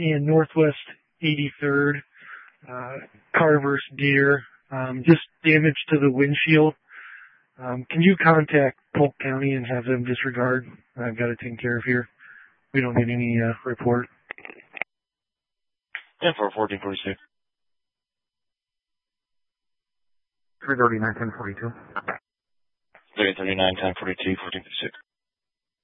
in Northwest 83rd, Carver's Deer, just damage to the windshield. Can you contact Polk County and have them disregard? I've got it taken care of here. We don't need any report. Yeah, for 1446. 339, 1042. 339, 1042, 1456.